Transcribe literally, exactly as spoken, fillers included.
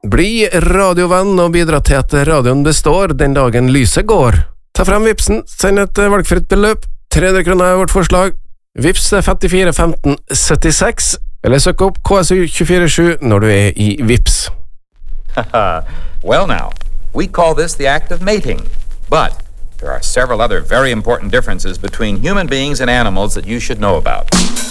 Bli radiovenn og bidra til at radioen består den dagen lyset går. Ta frem Vipsen, send et valgfritt beløp. tre hundre kroner er vårt forslag. Vips femtifire femten syttiseks, eller søk opp K S U to four seven når du er i Vips. Well now, we call this the act of mating, but there are several other very important differences between human beings and animals that you should know about.